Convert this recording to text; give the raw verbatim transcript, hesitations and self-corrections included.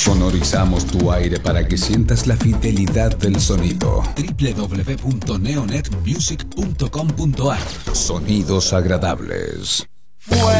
Sonorizamos tu aire para que sientas la fidelidad del sonido. doble u doble u doble u punto neonet music punto com punto a r. Sonidos agradables. Fue